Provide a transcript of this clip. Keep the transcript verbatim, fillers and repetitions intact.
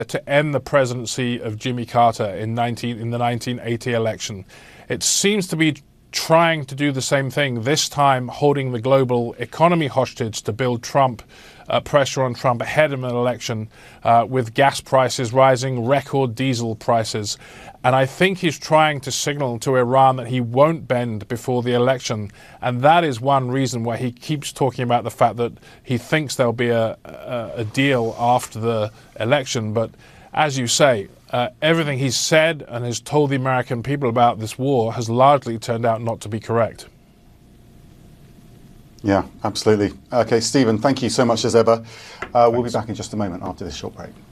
to end the presidency of Jimmy Carter in nineteen in the nineteen eighty election. It seems to be trying to do the same thing, this time holding the global economy hostage to build Trump, uh, pressure on Trump ahead of an election, uh, with gas prices rising, record diesel prices. And I think he's trying to signal to Iran that he won't bend before the election. And that is one reason why he keeps talking about the fact that he thinks there'll be a, a, a deal after the election. But as you say, uh, everything he's said and has told the American people about this war has largely turned out not to be correct. Yeah, absolutely. Okay, Stephen, thank you so much as ever. Uh, we'll be back in just a moment after this short break.